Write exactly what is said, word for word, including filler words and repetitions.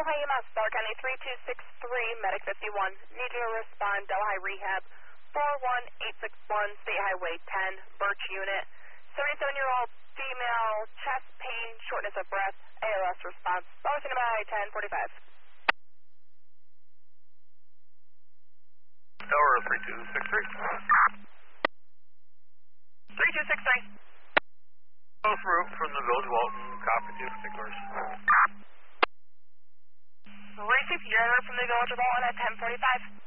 Delhi E M S, Dollar County three two six three, Medic fifty-one. Need you to respond, Delhi Rehab, four one eight six one, State Highway ten, Birch Unit. seventy-seven-year-old female, chest pain, shortness of breath, A L S response. Boston by ten forty-five. Tower three two six three. three two six three. Both route from the Village Walton, copy two particulars. Receive your alert from the Village of Walton at ten forty-five.